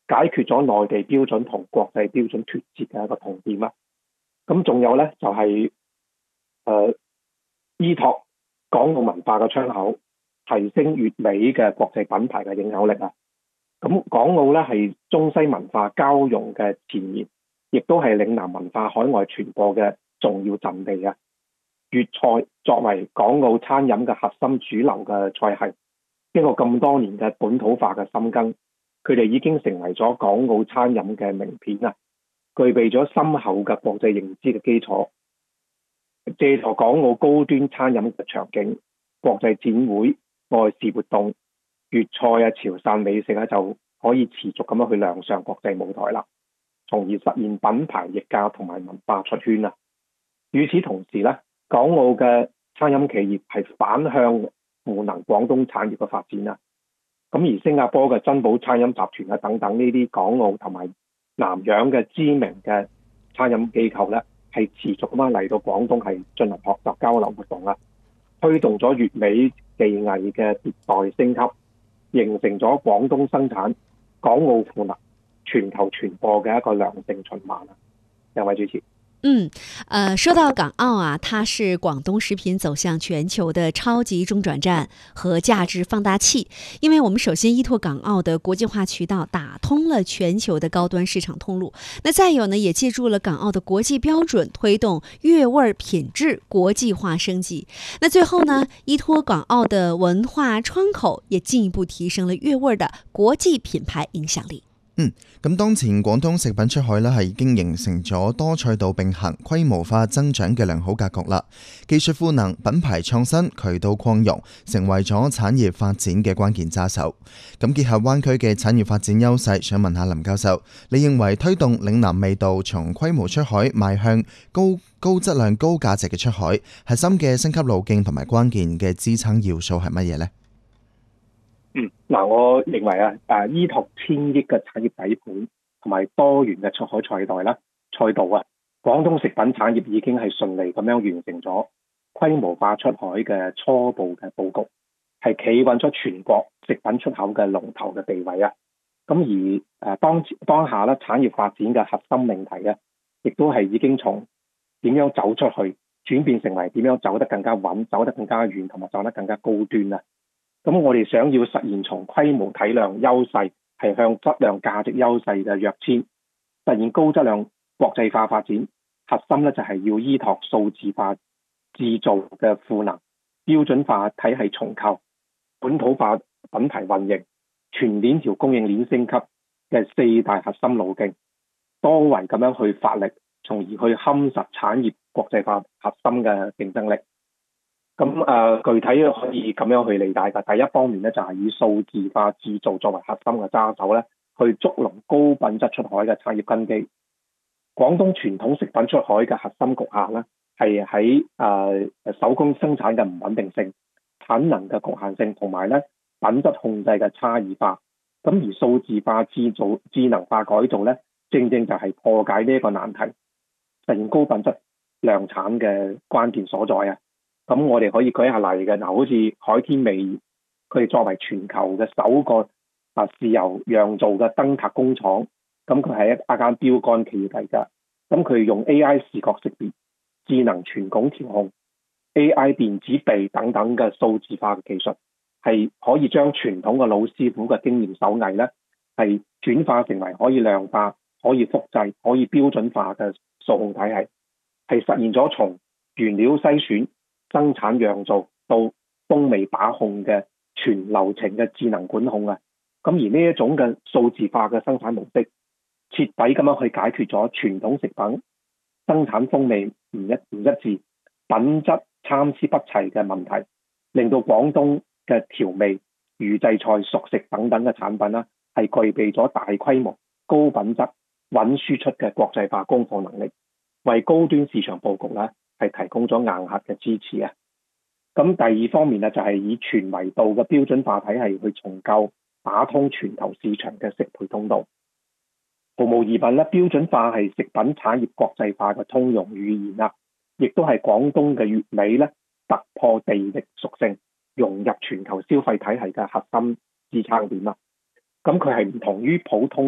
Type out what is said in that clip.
解決咗內地標準同國際標準脫節嘅一個痛點啦。咁仲有咧就係依託港澳文化嘅窗口，提升粵美嘅國際品牌嘅影響力啊。咁港澳咧係中西文化交融嘅前沿，亦都係嶺南文化海外傳播嘅重要陣地啊。粵菜作為港澳餐飲嘅核心主流嘅菜系，經過咁多年嘅本土化嘅深耕，佢哋已經成為咗港澳餐飲嘅名片啊，具備咗深厚嘅國際認知嘅基礎。借助港澳高端餐飲嘅場景、國際展會、外事活動，粵菜啊、潮汕美食咧就可以持續咁樣去亮相國際舞台啦，從而實現品牌溢價同埋文化出圈啊。與此同時咧，港澳嘅餐飲企業係反向賦能廣東產業嘅發展啊。咁而新加坡嘅珍寶餐飲集團啊等等呢啲港澳同埋南洋嘅知名嘅餐飲機構咧，係持續咁樣嚟到廣東係進行學習交流活動啊，推動咗粵美技藝嘅迭代升級，形成咗廣東生產、港澳賦能、全球傳播嘅一個良性循環啊。兩位主持。 說到港澳啊，它是廣東食品走向全球的超級中轉站和價值放大器。因為我們首先依託港澳的國際化渠道，打通了全球的高端市場通路。那再有呢，也借助了港澳的國際標準，推動粵味品質國際化升級。那最後呢，依託港澳的文化窗口，也進一步提升了粵味的國際品牌影響力。 咁當前廣東食品出海呢係已經形成咗多賽道並行、規模化增長嘅良好格局啦。技術賦能、品牌創新、渠道擴容，成為咗產業發展嘅關鍵揸手。咁結合灣區嘅產業發展優勢，想問下林教授，你認為推動嶺南味道從規模出海邁向高質量、高價值嘅出海，核心嘅升級路徑同埋關鍵嘅支撐要素係乜嘢呢？ 我認為依託千億嘅產業底盤同埋多元嘅出海賽道啊，廣東食品產業已經係順利咁樣完成咗規模化出海嘅初步嘅佈局，係企穩咗全國食品出口嘅龍頭嘅地位啊。咁而當下咧，產業發展嘅核心命題啊，亦都係已經從點樣走出去轉變成為點樣走得更加穩、走得更加遠同埋走得更加高端啊。咁我哋想要實現從規模體量優勢係向質量價值優勢嘅躍遷，實現高質量國際化發展，核心咧就係要依託數字化製造嘅賦能、標準化體系重構、本土化品牌運營、全鏈條供應鏈升級嘅四大核心路徑，多維咁樣去發力，從而去夯實產業國際化核心嘅競爭力。咁具體可以咁樣去理解嘅。第一方面咧，就係以數字化製造作為核心嘅揸手咧，去築牢高品質出海嘅產業根基。廣東傳統食品出海嘅核心局限咧，係喺手工生產嘅唔穩定性、產能嘅局限性，同埋咧品質控制嘅差異化。咁而數字化製造、智能化改造咧，正正就係破解呢一個難題，實現高品質量產嘅關鍵所在啊！咁我哋可以舉一下例嘅，好似海天味業，佢哋作為全球嘅首個豉油釀造嘅燈塔工廠，咁佢係一間標杆企業嚟㗎。咁佢用 AI 視覺識別、智能全拱調控、AI 電子臂等等嘅數字化嘅技術，係可以將傳統嘅老師傅嘅經驗手藝咧，係轉化成為可以量化、可以複製、可以標準化嘅數控體系，係實現咗從原料篩選、生產釀造到風味把控嘅全流程嘅智能管控啊！咁而呢一種嘅數字化嘅生產模式，徹底咁樣去解決咗傳統食品生產風味唔一致、品質參差不齊嘅問題，令到廣東嘅調味、預製菜、熟食等等嘅產品啦，係具備咗大規模、高品質、穩輸出嘅國際化供貨能力，為高端市場佈局咧係提供咗硬核嘅支持啊！咁第二方面咧，就係以全維度嘅標準化體系去重構打通全球市場嘅適配通道。毫無疑問咧，標準化係食品產業國際化嘅通用語言啊，亦都係廣東嘅粵美咧突破地域屬性，融入全球消費體系嘅核心支撐點啊！咁佢係唔同於普通